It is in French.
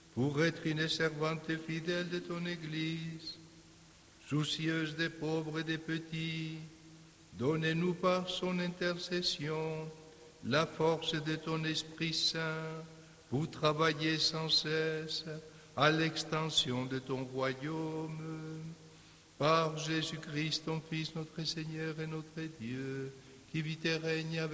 pour être une servante fidèle de ton Église, soucieuse des pauvres et des petits. Donnez-nous par son intercession la force de ton Esprit Saint pour travailler sans cesse à l'extension de ton royaume. Par Jésus-Christ, ton Fils, notre Seigneur et notre Dieu, qui vit et règne avec